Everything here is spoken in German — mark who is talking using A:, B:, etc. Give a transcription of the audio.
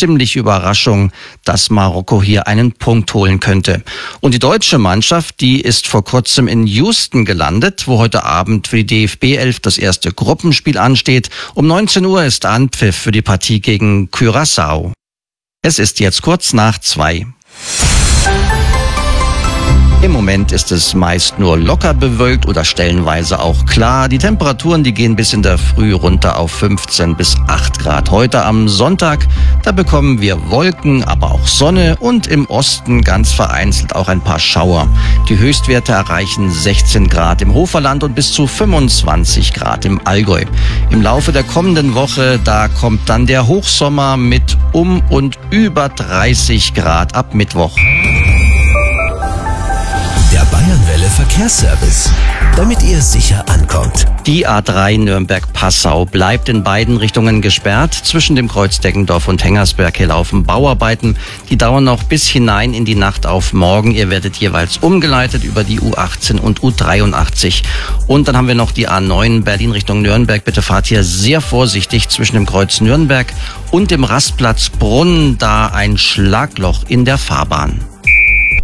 A: ziemliche Überraschung, dass Marokko hier einen Punkt holen könnte. Und die deutsche Mannschaft, die ist vor kurzem in Houston gelandet, wo heute Abend für die DFB 11 das erste Gruppenspiel ansteht. Um 19 Uhr ist Anpfiff für die Partie gegen Curaçao. Es ist jetzt kurz nach 2. Im Moment ist es meist nur locker bewölkt oder stellenweise auch klar. Die Temperaturen, die gehen bis in der Früh runter auf 15 bis 8 Grad. Heute am Sonntag, da bekommen wir Wolken, aber auch Sonne und im Osten ganz vereinzelt auch ein paar Schauer. Die Höchstwerte erreichen 16 Grad im Hoferland und bis zu 25 Grad im Allgäu. Im Laufe der kommenden Woche, da kommt dann der Hochsommer mit um und über 30 Grad ab Mittwoch.
B: Der Bayernwelle Verkehrsservice, damit ihr sicher ankommt.
A: Die A3 Nürnberg-Passau bleibt in beiden Richtungen gesperrt. Zwischen dem Kreuz Deggendorf und Hengersberg hier laufen Bauarbeiten. Die dauern noch bis hinein in die Nacht auf morgen. Ihr werdet jeweils umgeleitet über die U18 und U83. Und dann haben wir noch die A9 Berlin Richtung Nürnberg. Bitte fahrt hier sehr vorsichtig zwischen dem Kreuz Nürnberg und dem Rastplatz Brunn. Da ein Schlagloch in der Fahrbahn.